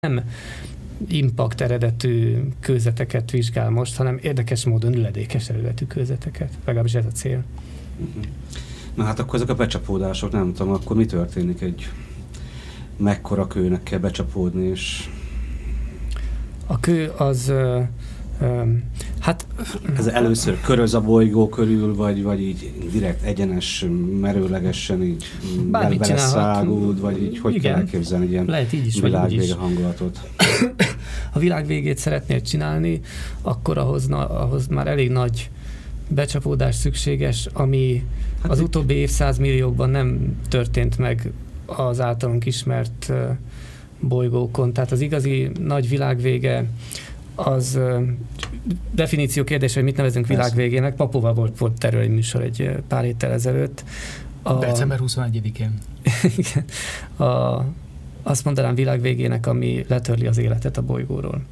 nem impact eredetű kőzeteket vizsgál most, hanem érdekes módon üledékes eredetű kőzeteket. Legalábbis ez a cél. Na hát akkor ezek a becsapódások, nem tudom, akkor mi történik mekkora kőnek kell becsapódni, és... A kő az... hát... Ez először köröz a bolygó körül, vagy így direkt egyenes, merőlegesen így beleszáguld, vagy így hogy kell elképzelni ilyen lehet így is, világvége hangulatot? Ha világvégét szeretnél csinálni, akkor ahhoz már elég nagy becsapódás szükséges, ami az utóbbi évszázmilliókban nem történt meg az általunk ismert bolygókon. Tehát az igazi nagy világvége az definíció kérdés, hogy mit nevezünk világvégének. Papóval volt erről egy műsor egy pár héttel ezelőtt. December 21-én. Igen. Azt mondanám világvégének, ami letörli az életet a bolygóról.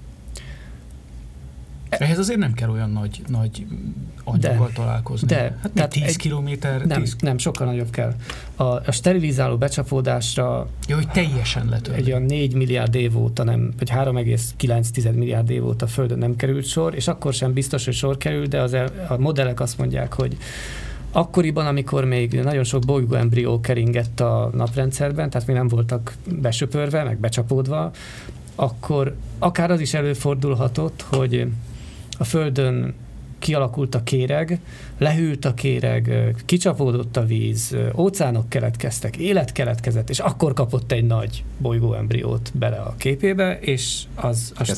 Ehhez azért nem kell olyan nagy anyaggal találkozni. Hát 10 kilométer... Nem, sokkal nagyobb kell. A sterilizáló becsapódásra... Jó, hogy teljesen letörli. Egy olyan 4 milliárd év óta nem, vagy 3,9 milliárd év óta a Földön nem került sor, és akkor sem biztos, hogy sor kerül, de a modellek azt mondják, hogy akkoriban, amikor még nagyon sok bolygóembrió keringett a naprendszerben, tehát még nem voltak besöpörve, meg becsapódva, akkor akár az is előfordulhatott, hogy a Földön kialakult a kéreg, lehűlt a kéreg, kicsapódott a víz, óceánok keletkeztek, élet keletkezett, és akkor kapott egy nagy bolygóembriót bele a képébe, és az a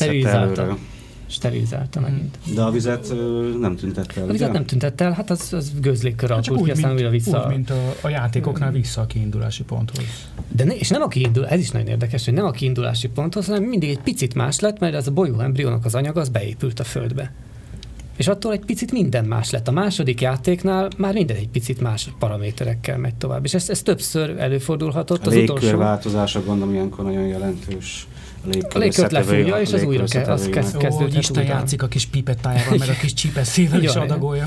sterilizálta megint. De a vizet nem tüntette el. A vizet nem tüntette el, hát az gőzlékkör alakult ki, aztán újra vissza. Úgy, mint a játékoknál vissza a kiindulási ponthoz. És nem ez is nagyon érdekes, hogy nem a kiindulási ponthoz, hanem mindig egy picit más lett, mert az a bolygóembriónak az anyaga, az beépült a Földbe. És attól egy picit minden más lett. A második játéknál már minden egy picit más paraméterekkel megy tovább. És ez többször előfordulhatott. A légkörváltozása gondolom ilyenkor nagyon jelentős. A légkört lefújja, és az újra kezdődhet. Hogy Isten játszik a kis pipettájával, meg a kis csípeszével is adagolja.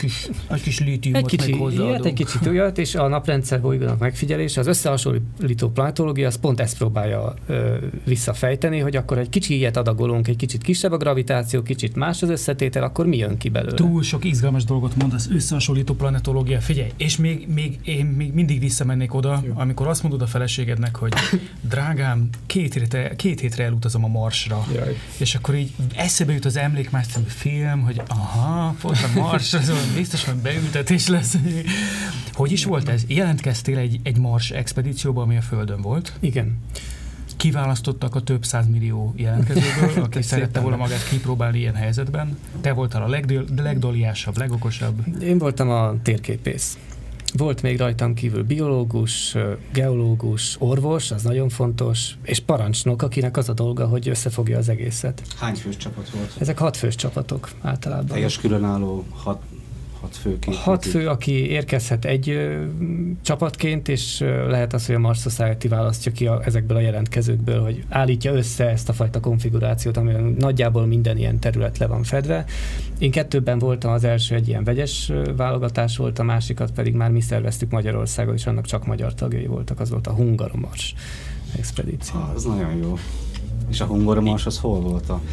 Egy kis lítiumot meg hozzáadunk. Egy kicsit újat, és a naprendszer bolygónak megfigyelése, az összehasonlító planetológia, az pont ezt próbálja visszafejteni, hogy akkor egy kicsi ilyet adagolunk, egy kicsit kisebb a gravitáció, kicsit más az összetétel, akkor mi jön ki belőle? Túl sok izgalmas dolgot mond az összehasonlító planetológia. Figyelj, és én még mindig visszamennék oda, amikor azt mondod a feleségednek, hogy drágám, két hétre elutazom a Marsra. Jaj. És akkor így eszébe jut az emlékmás film, hogy pont a Marsra, biztos, hogy beültetés lesz. Hogy is volt ez? Jelentkeztél egy Mars expedícióba, ami a Földön volt? Igen. Kiválasztottak a több 100 millió jelentkezőből, aki szerette volna magát kipróbálni ilyen helyzetben. Te voltál a legdoliásabb, legokosabb. Én voltam a térképész. Volt még rajtam kívül biológus, geológus, orvos, az nagyon fontos, és parancsnok, akinek az a dolga, hogy összefogja az egészet. Hány fős csapat volt? Ezek 6 fős csapatok általában. Teljes különálló 6 fő. 6 fő, aki érkezhet egy csapatként, és lehet az, hogy a Mars Society választja ki ezekből a jelentkezőkből, hogy állítja össze ezt a fajta konfigurációt, amiben nagyjából minden ilyen terület le van fedve. Én 2-ben voltam, az első egy ilyen vegyes válogatás volt, a másikat pedig már mi szerveztük Magyarországon, és annak csak magyar tagjai voltak, az volt a Hungaromars expedíció. Az nagyon jó. És a Hungaromars az hol volt? A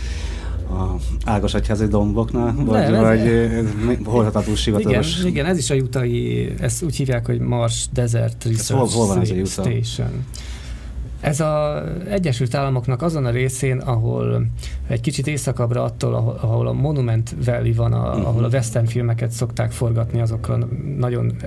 Ágasatyházi domboknál? Vagy hol sivatagos? Igen, ez is a jutai, ezt úgy hívják, hogy Mars Desert Research hol van ez a Station. Ez az Egyesült Államoknak azon a részén, ahol egy kicsit északabbra attól, ahol a Monument Valley van, ahol a western filmeket szokták forgatni azokkal nagyon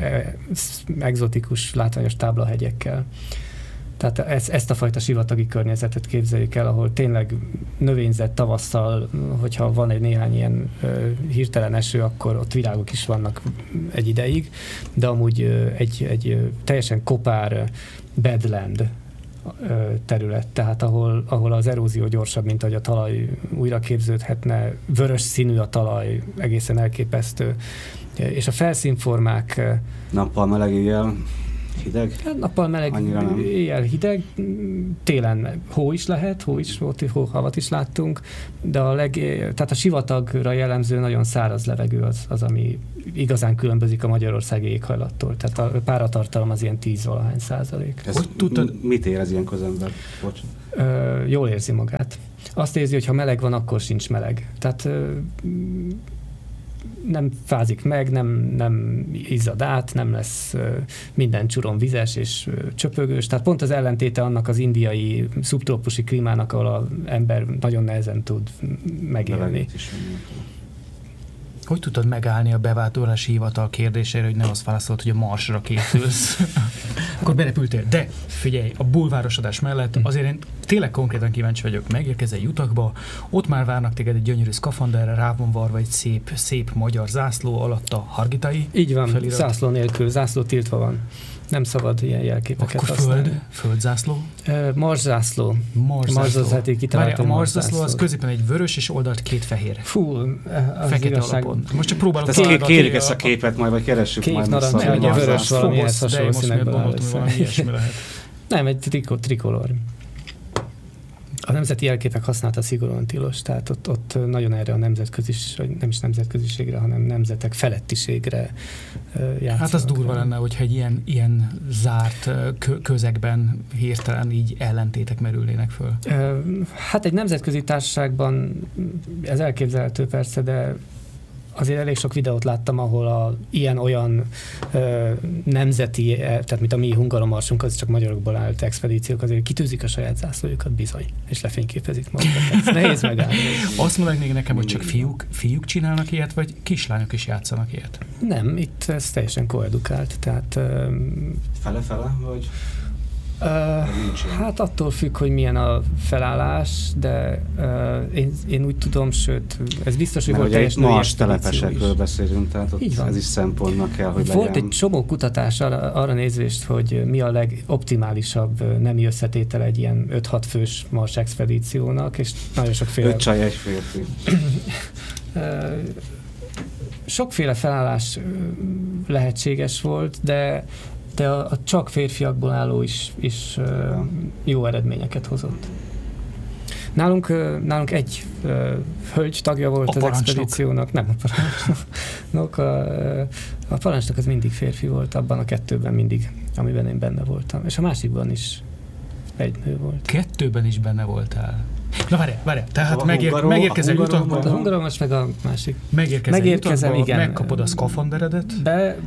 egzotikus, látványos táblahegyekkel. Tehát ezt a fajta sivatagi környezetet képzeljük el, ahol tényleg növényzet tavasszal, hogyha van néhány ilyen hirtelen eső, akkor ott virágok is vannak egy ideig, de amúgy egy teljesen kopár badland terület, tehát ahol az erózió gyorsabb, mint ahogy a talaj újra képződhetne, vörös színű a talaj, egészen elképesztő, és a felszínformák... Nappal meleg éjjel. hideg? Hát nappal meleg, éjjel hideg, télen hó is lehet, hóhavat is láttunk, de tehát a sivatagra jellemző nagyon száraz levegő az, ami igazán különbözik a magyarországi éghajlattól. Tehát a páratartalom az ilyen 10-valahány %. Mit érez ilyenkor az ember? Jól érzi magát. Azt érzi, hogy ha meleg van, akkor sincs meleg. Tehát nem fázik meg, nem izzad át, nem lesz minden csuron vizes és csöpögős. Tehát pont az ellentéte annak az indiai szubtrópusi klímának, ahol az ember nagyon nehezen tud megélni. Hogy tudtad megállni a bevándorlási hivatal kérdésére, hogy nem azt válaszolt, hogy a Marsra készülsz? Akkor berepültél. De figyelj, a bulvárosodás mellett azért én tényleg konkrétan kíváncsi vagyok. Megérkezel Utahba, ott már várnak téged egy gyönyörű szkafanderre, rá van varva egy szép magyar zászló, alatt a Hargitai. Így van, felirat. zászló nélkül, zászló tiltva van. Nem szabad ilyen jelképeket használni. Akkor földzászló? Marszászló. Marszászló. A marszászló az középen egy vörös és oldalt 2 fehér. Fú, az fekete igazság. Alapon. Most csak próbálok találgatni. Kérjük ezt a képet majd, vagy keressük kék, majd. Narancs, vagy a vörös valamihez hasonló színekből áll össze. Nem, egy trikolor. A nemzeti jelképek használata szigorúan tilos, tehát ott nagyon erre a nem is nemzetköziségre, hanem nemzetek felettiségre játszanak. Hát az durva lenne, hogyha egy ilyen zárt közegben hirtelen így ellentétek merülnének föl. Hát egy nemzetközi társaságban ez elképzelhető persze, de azért elég sok videót láttam, ahol ilyen-olyan nemzeti, tehát mint a mi Hungaromarsunk, az csak magyarokból állt expedíciók, azért kitűzik a saját zászlójukat bizony, és lefényképezik magukat. Ez nehéz megállni. Azt mondanak még nekem, hogy csak fiúk csinálnak ilyet, vagy kislányok is játszanak ilyet? Nem, itt ez teljesen koedukált, tehát... Fele-fele, vagy... Hát attól függ, hogy milyen a felállás, de én úgy tudom, sőt, ez biztos, hogy volt teljes női Mars telepesekről beszélünk, tehát ott ez is szempontnak kell, hogy volt legyen. Egy csomó kutatás arra nézvést, hogy mi a legoptimálisabb nemi összetétel egy ilyen 5-6 fős Mars expedíciónak, és nagyon sokféle... 5 csaj, 1 férfi. Sokféle felállás lehetséges volt, de a csak férfiakból álló is jó eredményeket hozott. Nálunk egy hölgy tagja volt az expedíciónak. Nem a parancsnok. A parancsnok az mindig férfi volt, abban a 2-ben mindig, amiben én benne voltam. És a másikban is egy nő volt. 2-ben is benne voltál? Na várj, tehát megérkezel Utahba. A hungaromos meg a másik. Megérkezem, igen. Megkapod a szkafanderedet.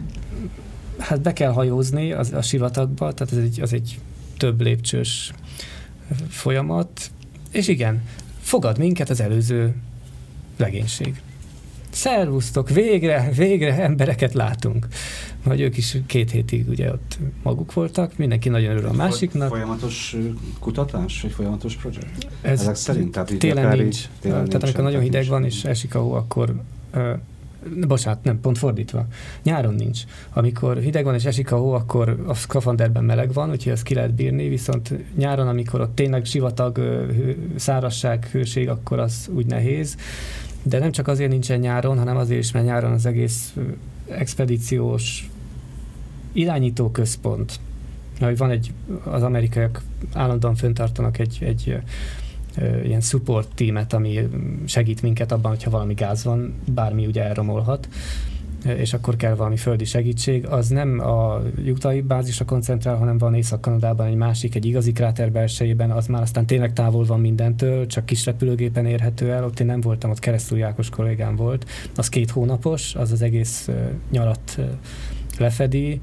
Hát be kell hajózni a sivatagba, tehát ez egy több lépcsős folyamat, és igen, fogad minket az előző legénység. Szervusztok, végre embereket látunk. Vagy ők is 2 hétig ugye ott maguk voltak, mindenki nagyon örül a másiknak. Folyamatos kutatás, vagy folyamatos projekt? Ezek szerint? Tehát télen nincs. Tehát amikor nagyon hideg van és esik a hó, akkor bocsánat, nem, pont fordítva. Nyáron nincs. Amikor hideg van és esik a hó, akkor a szkafanderben meleg van, úgyhogy ezt ki lehet bírni, viszont nyáron, amikor ott tényleg sivatag, szárazság, hőség, akkor az úgy nehéz. De nem csak azért nincsen nyáron, hanem azért is, mert nyáron az egész expedíciós irányító központ. Van az amerikaiak állandóan fenntartanak egy ilyen support teamet, ami segít minket abban, hogyha valami gáz van, bármi ugye elromolhat, és akkor kell valami földi segítség. Az nem a utahi bázisra koncentrál, hanem van Észak-Kanadában egy másik, egy igazi kráter belsejében, az már aztán tényleg távol van mindentől, csak kis repülőgépen érhető el. Ott én nem voltam, ott Keresztúri Ákos kollégám volt. Az 2 hónapos, az egész nyarat lefedi,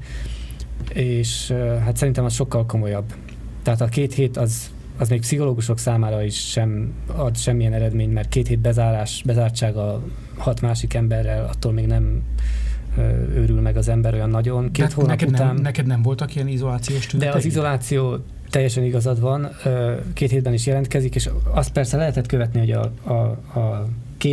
és hát szerintem az sokkal komolyabb. Tehát a 2 hét az még pszichológusok számára is sem ad semmilyen eredményt, mert 2 hét bezártság a 6 másik emberrel, attól még nem őrül meg az ember olyan nagyon. 2 hónap után... Neked nem voltak ilyen izolációs tünetek? De az izoláció teljesen igazad van, 2 hétben is jelentkezik, és azt persze lehetett követni, hogy a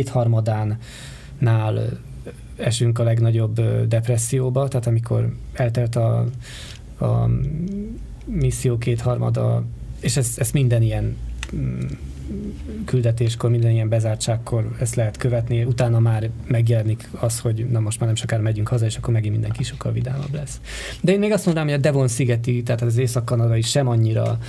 2/3-nál esünk a legnagyobb depresszióba, tehát amikor eltelt a misszió 2/3, és ezt minden ilyen küldetéskor, minden ilyen bezártságkor ezt lehet követni, utána már megjelenik az, hogy na most már nem sokára megyünk haza, és akkor megint mindenki sokkal vidámabb lesz. De én még azt mondanám, hogy a Devon-szigeti, tehát az Észak-kanadai sem annyira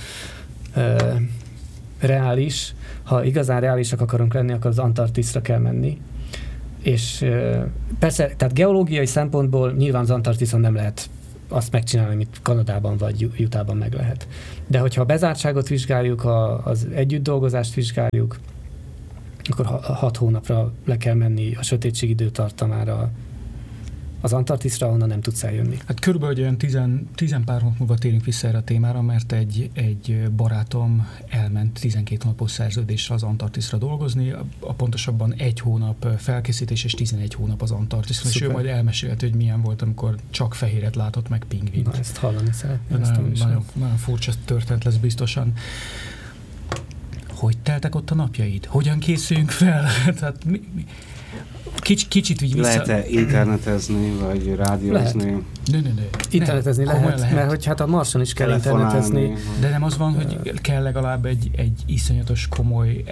reális. Ha igazán reálisak akarunk lenni, akkor az Antarktiszra kell menni. És persze, tehát geológiai szempontból nyilván az Antarktiszon nem lehet azt megcsinálni, amit Kanadában vagy Utahban meg lehet. De hogyha a bezártságot vizsgáljuk, az együtt dolgozást vizsgáljuk, akkor 6 hónapra le kell menni a sötétség időtartamára az Antarktiszra, onnan nem tudsz eljönni. Hát körülbelül olyan 10 pár hónap múlva térünk vissza erre a témára, mert egy barátom elment 12 hónapos szerződésre az Antarktiszra dolgozni, pontosabban 1 hónap felkészítés és 11 hónap az Antarktiszra, és ő majd elmesélte, hogy milyen volt, amikor csak fehéret látott meg pingvint. Na, ezt hallani szeretném. Nagyon furcsa történet lesz biztosan. Hogy teltek ott a napjaid? Hogyan készüljünk fel? Tehát kicsit így vissza... Lehet-e internetezni, vagy rádiózni? Internetezni lehet, mert hogy hát a Marson is kell internetezni. De nem az van, hogy kell legalább egy iszonyatos komoly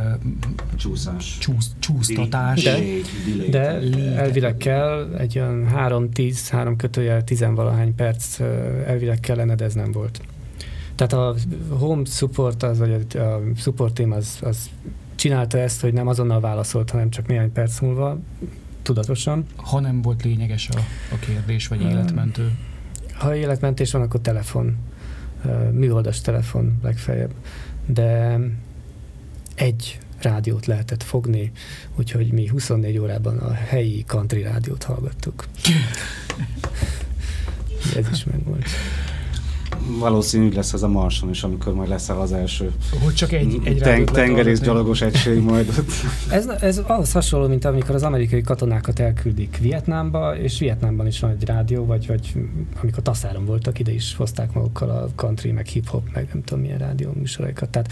csúsztatás. De elvileg kell egy olyan 3-10-valahány perc elvileg kellene, de ez nem volt. Tehát a home support, vagy a support team az csinálta ezt, hogy nem azonnal válaszolt, hanem csak néhány perc múlva, tudatosan. Ha nem volt lényeges a kérdés, vagy életmentő? Ha életmentés van, akkor telefon, műholdas telefon legfeljebb. De egy rádiót lehetett fogni, úgyhogy mi 24 órában a helyi country rádiót hallgattuk. Ez is megvolt. Valószínűleg lesz ez a Marson is, amikor majd lesz az első hogy csak egy tengerészgyalogos egység majd ott. Ez ahhoz hasonló, mint amikor az amerikai katonákat elküldik Vietnámba, és Vietnámban is van egy rádió, vagy amikor Taszáron voltak, ide is hozták magukkal a country, meg hip-hop, meg nem tudom milyen rádió műsoraikat. Tehát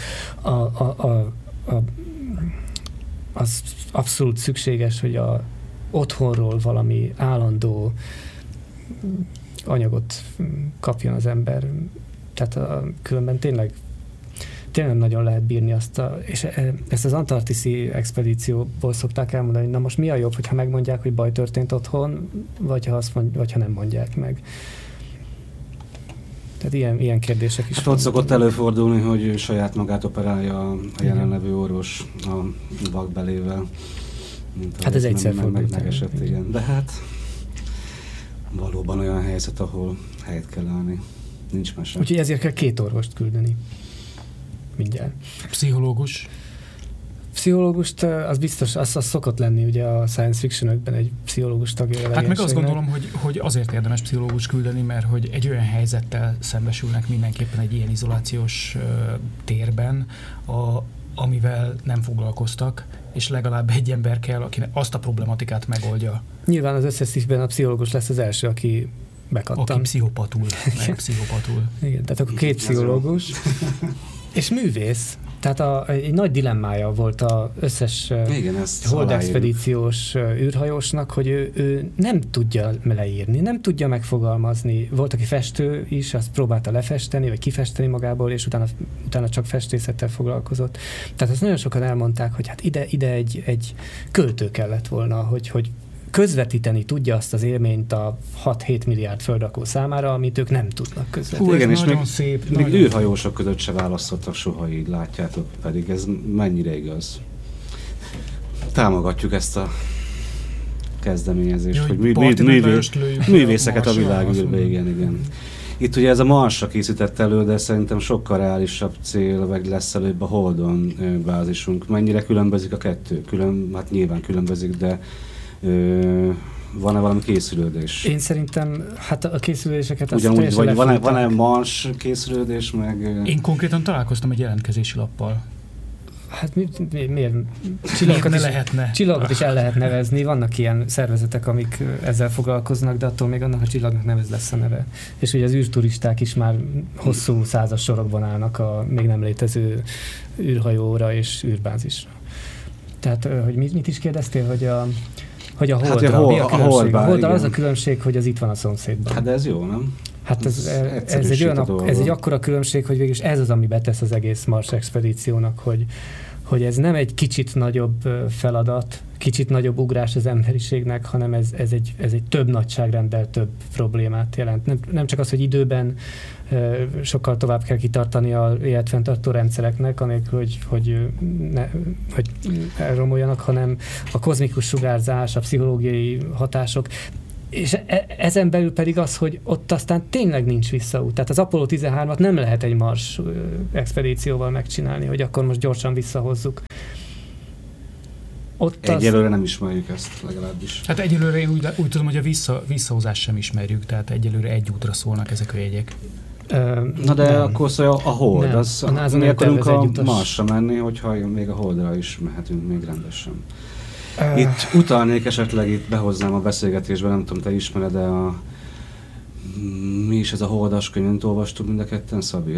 az abszolút szükséges, hogy otthonról valami állandó anyagot kapjon az ember. Tehát különben tényleg nagyon lehet bírni és ezt az antarktiszi expedícióból szokták elmondani, hogy na most mi a jobb, hogyha megmondják, hogy baj történt otthon, vagy ha nem mondják meg. Tehát ilyen kérdések is. Hát ott szokott előfordulni, hogy saját magát operálja a jelenlevő orvos a vakbelével. Hát ez egyszer fordult. Megesett, igen. De hát valóban olyan helyzet, ahol helyet kell állni. Nincs mese. Úgyhogy ezért kell 2 orvost küldeni. Mindjárt. Pszichológust, az biztos, az szokott lenni ugye a science fiction-ökben egy pszichológus tagja. Hát meg azt gondolom, hogy azért érdemes pszichológus küldeni, mert hogy egy olyan helyzettel szembesülnek mindenképpen egy ilyen izolációs térben, amivel nem foglalkoztak, és legalább egy ember kell, aki azt a problematikát megoldja. Nyilván az összes szívben a pszichológus lesz az első, aki bekattan. Aki pszichopatul. Igen, tehát akkor 2 pszichológus. És művész. Tehát egy nagy dilemmája volt az összes holdexpedíciós űrhajósnak, hogy ő nem tudja leírni, nem tudja megfogalmazni. Volt, aki festő is, azt próbálta lefesteni, vagy kifesteni magából, és utána csak festészettel foglalkozott. Tehát azt nagyon sokan elmondták, hogy hát ide egy költő kellett volna, hogy közvetíteni tudja azt az élményt a 6-7 milliárd földrakó számára, amit ők nem tudnak közvetíteni. Igen, és még űrhajósok között se választottak soha, így látjátok, pedig ez mennyire igaz. Támogatjuk ezt a kezdeményezést, hogy művészeket a világűrbe, igen. Itt ugye ez a Marsra készített elő, de szerintem sokkal reálisabb cél, vagy lesz előbb a Holdon bázisunk. Mennyire különbözik a kettő? Hát nyilván különbözik, de van-e valami készülődés? Én szerintem, hát a készülődéseket azt ugyanúgy, vagy van-e Mars készülődés, meg... Én konkrétan találkoztam egy jelentkezési lappal. Hát miért? Csillagokat is el lehet nevezni. Vannak ilyen szervezetek, amik ezzel foglalkoznak, de attól még annak a csillagnak nem ez lesz a neve. És ugye az űrturisták is már hosszú százas sorokban állnak a még nem létező űrhajóra és űrbázisra. Tehát, hogy mit is kérdeztél, hogy a Holdra, mi a különbség? A Holddal az a különbség, hogy az itt van a szomszédban. Hát de ez jó, nem? Hát ez egy akkora különbség, hogy végülis ez az, ami betesz az egész Mars expedíciónak, hogy ez nem egy kicsit nagyobb feladat, kicsit nagyobb ugrás az emberiségnek, hanem ez egy több nagyságrenddel több problémát jelent. Nem csak az, hogy időben sokkal tovább kell kitartani az életfenntartó rendszereknek, anélkül, hogy elromoljanak, hanem a kozmikus sugárzás, a pszichológiai hatások, és ezen belül pedig az, hogy ott aztán tényleg nincs visszaút. Tehát az Apollo 13-at nem lehet egy Mars expedícióval megcsinálni, hogy akkor most gyorsan visszahozzuk. Egyelőre nem ismerjük ezt legalábbis. Hát egyelőre én úgy tudom, hogy a visszahozást sem ismerjük, tehát egyelőre egy útra szólnak ezek a jegyek. Na de nem. Akkor szóval a Hold, mi akarunk a Marsra menni, hogyha még a Holdra is mehetünk még rendesen. Itt utalnék esetleg, itt behoznám a beszélgetésbe, nem tudom, te ismered, de mi is ez a Holdas könyv, mint olvastuk mind a ketten, Szabi?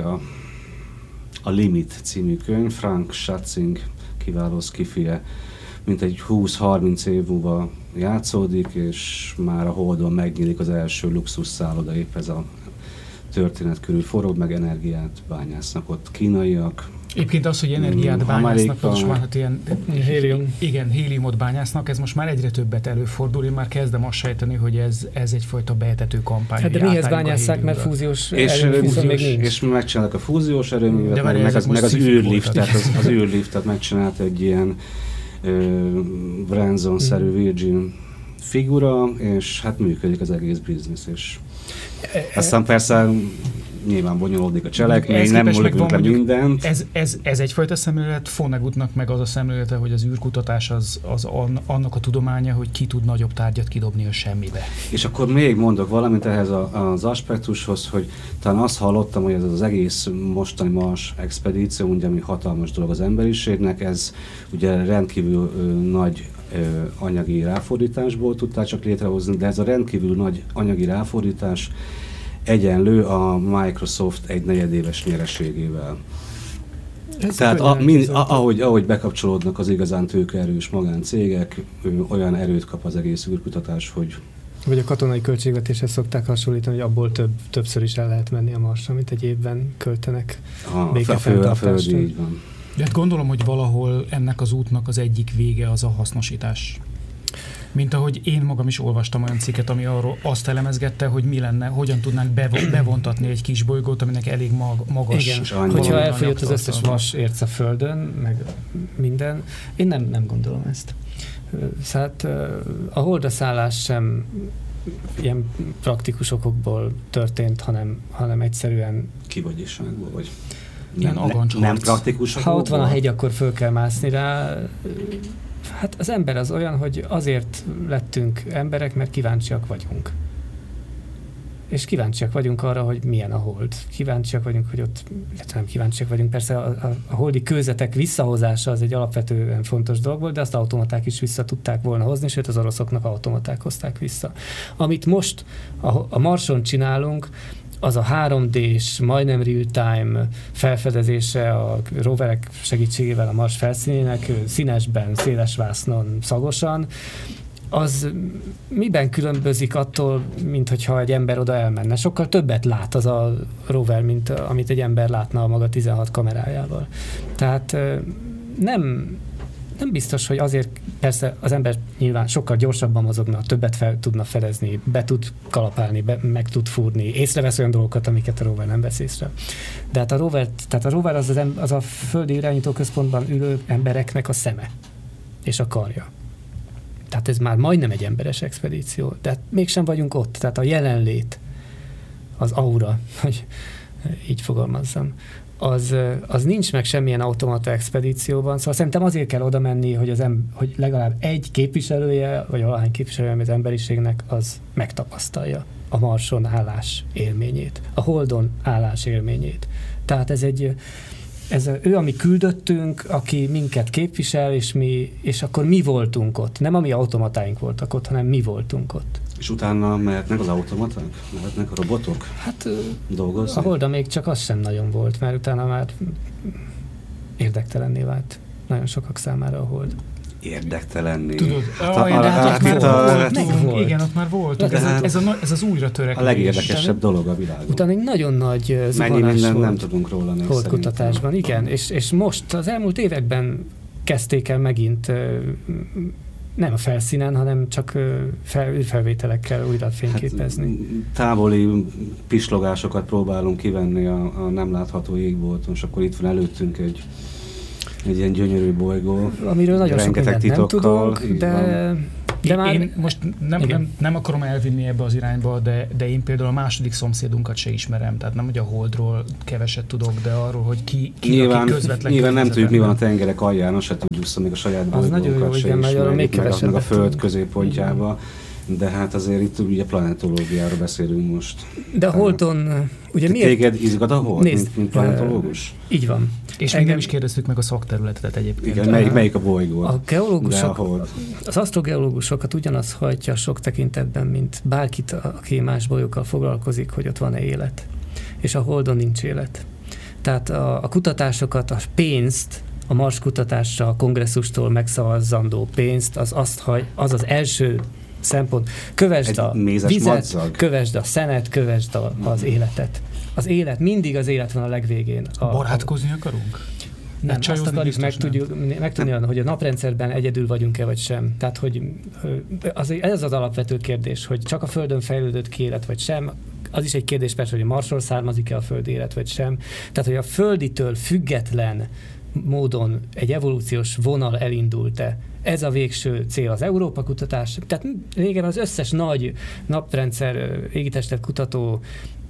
A Limit című könyv, Frank Schatzing kiváló szkifije, mint egy 20-30 év múlva játszódik, és már a Holdon megnyílik az első luxus szálloda, épp ez a történet körül forog, meg energiát bányásznak ott kínaiak. Egyébként az, hogy energiát bányásznak, pontosan hát ilyen héliumot bányásznak, ez most már egyre többet előfordul, én már kezdem azt sejteni, hogy ez egyfajta behetető kampány. Hát de mihez bányásszák, mert fúziós erőmű még nincs. És megcsinálnak a fúziós erőművet, meg az űrliftet, az űrliftet megcsinált egy ilyen Branson-szerű Virgin figura, és hát működik az egész biznisz, és aztán persze nyilván bonyolódik a cselekmény, nem múlik le mindent. Ez egyfajta szemlélet, Vonnegutnak meg az a szemlélete, hogy az űrkutatás az annak a tudománya, hogy ki tud nagyobb tárgyat kidobni a semmibe. És akkor még mondok valamit ehhez az aspektushoz, hogy talán azt hallottam, hogy ez az egész mostani Mars expedíció, ugye, ami hatalmas dolog az emberiségnek, ez ugye rendkívül nagy anyagi ráfordításból tudták csak létrehozni, de ez a rendkívül nagy anyagi ráfordítás egyenlő a Microsoft egy negyedéves nyereségével. Tehát ahogy bekapcsolódnak az igazán tőkeerős magáncégek, olyan erőt kap az egész űrkutatás, hogy... Vagy a katonai költségvetéshez szokták hasonlítani, hogy abból többször is el lehet menni a Marsra, mint egy évben költenek békefenntartásra. Így van. De hát gondolom, hogy valahol ennek az útnak az egyik vége az a hasznosítás. Mint ahogy én magam is olvastam olyan cikket, ami arról azt elemezgette, hogy mi lenne, hogyan tudnánk bevontatni egy kis bolygót, aminek elég magas. Igen, hogyha elfogyott az összes vas érc a Földön, meg minden, én nem gondolom ezt. Hát a Holdra szállás sem ilyen praktikus okokból történt, hanem egyszerűen... Kivagyiságból, vagy... Nem praktikus. Ha ott van a hegy, akkor föl kell mászni rá. Hát az ember az olyan, hogy azért lettünk emberek, mert kíváncsiak vagyunk. És kíváncsiak vagyunk arra, hogy milyen a Hold. Kíváncsiak vagyunk, hogy ott, nem kíváncsiak vagyunk, persze a holdi kőzetek visszahozása az egy alapvetően fontos dolog volt, de azt automaták is vissza tudták volna hozni, sőt az oroszoknak automaták hozták vissza. Amit most a Marson csinálunk, az a 3D-s, majdnem real-time felfedezése a roverek segítségével a Mars felszínének, színesben, széles vásznon, szagosan, az miben különbözik attól, mint hogyha egy ember oda elmenne? Sokkal többet lát az a rover, mint amit egy ember látna a maga 16 kamerájával. Tehát nem biztos, hogy azért persze az ember nyilván sokkal gyorsabban mozogna, többet tudna fedezni, be tud kalapálni, meg tud fúrni, észrevesz olyan dolgokat, amiket a rover nem vesz észre. De hát a rover az a földi irányítóközpontban ülő embereknek a szeme és a karja. Tehát ez már majdnem egy emberes expedíció, de mégsem vagyunk ott. Tehát a jelenlét, az aura, hogy így fogalmazzam, az nincs meg semmilyen automata expedícióban, szóval szerintem azért kell oda menni, hogy legalább egy képviselője, vagy valahány képviselője az emberiségnek az megtapasztalja a Marson állás élményét, a Holdon állás élményét. Tehát ez ő a mi küldöttünk, aki minket képvisel, és akkor mi voltunk ott. Nem a mi automatáink voltak ott, hanem mi voltunk ott. És utána mehetnek az automaták? Mehetnek a robotok? Hát dolgozni? A Holdon még csak az sem nagyon volt, mert utána már érdektelenné vált nagyon sokak számára a Hold. érdektelenni. Tudod, igen, ott már volt. Ez az újra törekvés. A legérdekesebb dolog a világon. Utána egy nagyon nagy zuhanás volt. Nem tudunk róla nézni. Holdkutatásban, igen. És most az elmúlt években kezdték el megint nem a felszínen, hanem csak űrfelvételekkel újra fényképezni. Távoli pislogásokat próbálunk kivenni a nem látható égbolton, és akkor itt van előttünk egy ilyen gyönyörű bolygó. Amiről nagyon sok mindent nem tudunk, de már... Én most nem akarom elvinni ebbe az irányba, de én például a második szomszédunkat se ismerem, tehát nem, hogy a Holdról keveset tudok, de arról, hogy ki nyilván, aki közvetlen. Nyilván nem tudjuk, mi van a tengerek alján, se tudjuk még a saját bolygónkat se ismerjük, meg a Föld középpontjába. De hát azért itt ugye planetológiáról beszélünk most. De a Holdon... Ugye téged izgat a Hold, mint planetológus? Így van. És engem is kérdeztük meg a szakterületet egyébként. Igen, melyik a bolygó? A geológusok, az asztrogeológusokat ugyanaz hajtja sok tekintetben, mint bárkit, aki más bolygókkal foglalkozik, hogy ott van-e élet. És a Holdon nincs élet. Tehát a kutatásokat, a pénzt, a Mars kutatásra, a kongresszustól megszavazzandó pénzt, az az első szempont. Kövesd a vizet, madzag. Kövesd a szenet, kövesd az életet. Az élet, mindig az élet van a legvégén. Barátkozni akarunk? Nem, azt akarjuk megtudni, hogy a naprendszerben egyedül vagyunk-e vagy sem. Tehát, hogy ez az alapvető kérdés, hogy csak a Földön fejlődött ki élet vagy sem. Az is egy kérdés persze, hogy a Marsról származik-e a földi élet vagy sem. Tehát, hogy a földitől független módon egy evolúciós vonal elindult-e. Ez a végső cél az Európa kutatás. Tehát régen az összes nagy naprendszer égitestet kutató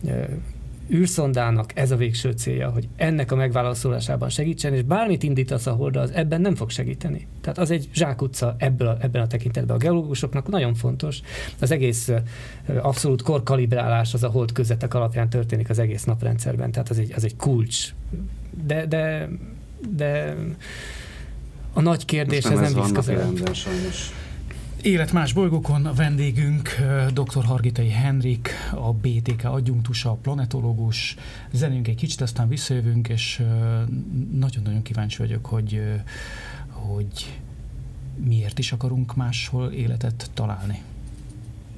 űrszondának ez a végső célja, hogy ennek a megválaszolásában segítsen, és bármit indítasz a Holdra, az ebben nem fog segíteni. Tehát az egy zsákutca ebben a tekintetben. A geológusoknak nagyon fontos. Az egész abszolút korkalibrálás az a Hold közetek alapján történik az egész naprendszerben. Tehát az egy kulcs. De a nagy kérdés ez nem visz közelebb. Élet más bolygókon a vendégünk dr. Hargitai Henrik, a BTK adjunktusa, planetológus. Zenünk egy kicsit, aztán visszajövünk, és nagyon-nagyon kíváncsi vagyok, hogy miért is akarunk máshol életet találni.